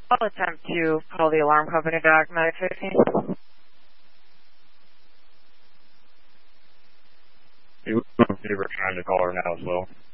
I'll attempt to call the alarm company back, Medic 15. We were trying to call her now as well.